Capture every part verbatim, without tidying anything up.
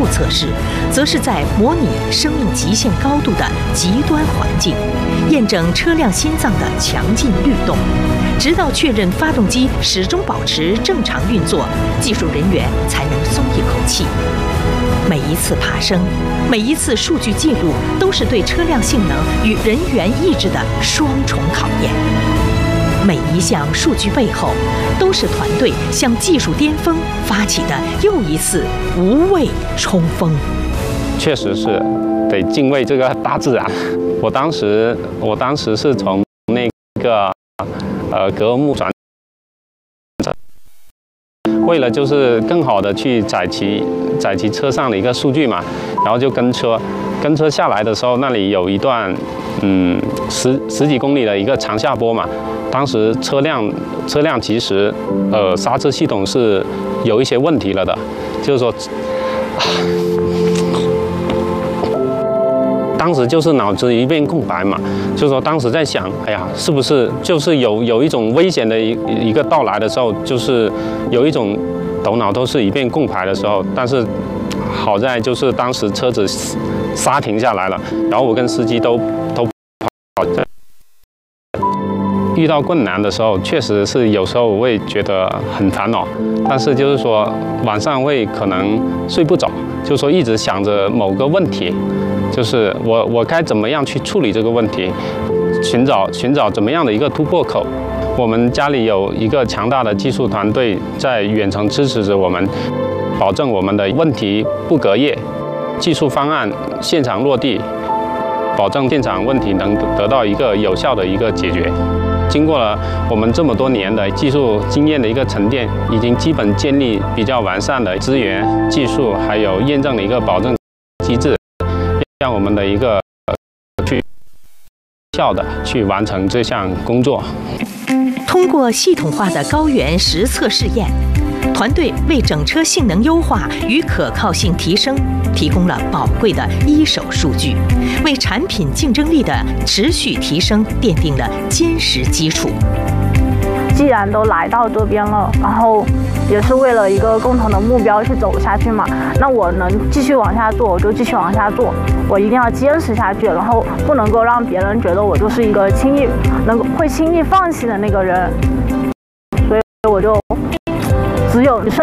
测试，则是在模拟生命极限高度的极端环境，验证车辆心脏的强劲律动，直到确认发动机始终保持正常运作，技术人员才能松一口气。每一次爬升，每一次数据记录，都是对车辆性能与人员意志的双重考验。每一项数据背后，都是团队向技术巅峰发起的又一次无畏冲锋。 确实是得敬畏这个大自然。我当时，我当时是从那个呃格木转，为了就是更好的去载骑载骑车上的一个数据嘛，然后就跟车跟车下来的时候，那里有一段嗯十十几公里的一个长下坡嘛。当时车辆车辆其实呃刹车系统是有一些问题了的，就是说，当时就是脑子一片空白嘛，就是说当时在想，哎呀，是不是就是有有一种危险的一一个到来的时候，就是有一种头脑都是一片空白的时候，但是好在就是当时车子刹停下来了，然后我跟司机都都跑在。遇到困难的时候，确实是有时候我会觉得很烦恼，但是就是说晚上会可能睡不着，就是说一直想着某个问题，就是我我该怎么样去处理这个问题，寻找寻找怎么样的一个突破口。我们家里有一个强大的技术团队在远程支持着我们，保证我们的问题不隔夜，技术方案现场落地，保证现场问题能得到一个有效的一个解决。经过了我们这么多年的技术经验的一个沉淀，已经基本建立比较完善的资源、技术还有验证的一个保证机制，让我们的一个去有效的去完成这项工作。 通过系统化的高原实测试验，团队为整车性能优化与可靠性提升提供了宝贵的一手数据，为产品竞争力的持续提升奠定了坚实基础。 既然都来到这边了，然后也是为了一个共同的目标去走下去嘛，那我能继续往下做，我就继续往下做，我一定要坚持下去，然后不能够让别人觉得我就是一个轻易能够会轻易放弃的那个人，所以我就只有顺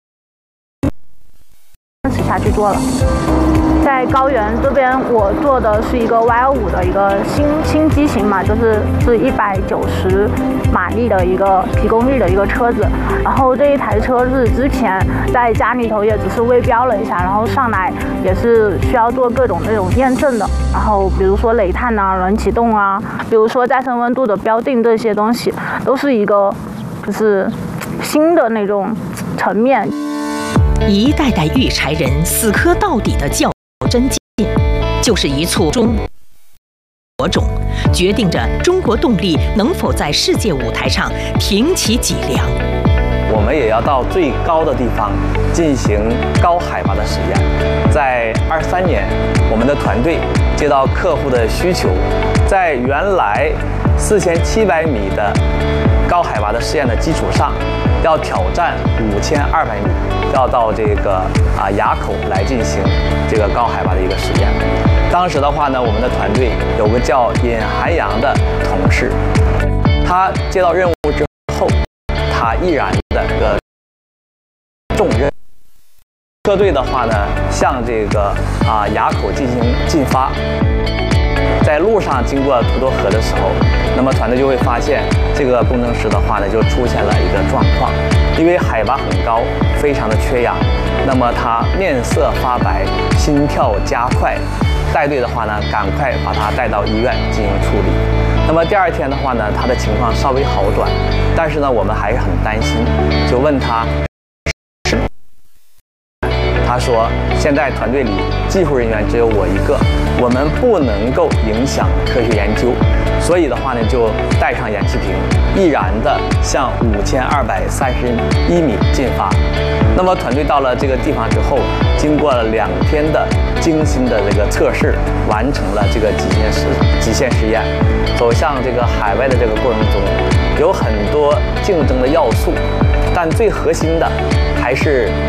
坚持下去做了。在高原这边，我做的是一个 Y 五的一个新新机型嘛，就是是一百九十马力的一个皮功率的一个车子。然后这一台车是之前在家里头也只是微标了一下，然后上来也是需要做各种那种验证的。然后比如说累碳啊、冷启动啊，比如说再生温度的标定，这些东西都是一个就是新的那种层面。 一代代育柴人死磕到底的较真劲，就是一簇中国种，决定着中国动力能否在世界舞台上挺起脊梁。 我们也要到最高的地方进行高海拔的实验。在二三年，我们的团队接到客户的需求，在原来四千七百米的高海拔的试验的基础上，要挑战五千二百米，要到这个啊垭口来进行这个高海拔的一个实验。当时的话呢，我们的团队有个叫尹涵阳的同事，他接到任务之后，他毅然的一个重任。车队的话呢，向这个啊垭口进行进发。在路上经过滁沱河的时候，那么团队就会发现，这个工程师的话呢，就出现了一个状况，因为海拔很高，非常的缺氧，那么他面色发白，心跳加快，带队的话呢，赶快把他带到医院进行处理。那么第二天的话呢，他的情况稍微好转，但是呢，我们还是很担心，就问他。他说：“现在团队里技术人员只有我一个，我们不能够影响科学研究，所以的话呢，就带上氧气瓶，毅然的向五千二百三十一米进发。那么团队到了这个地方之后，经过了两天的精心的这个测试，完成了这个极限实极限实验。走向这个海外的这个过程中，有很多竞争的要素，但最核心的还是。”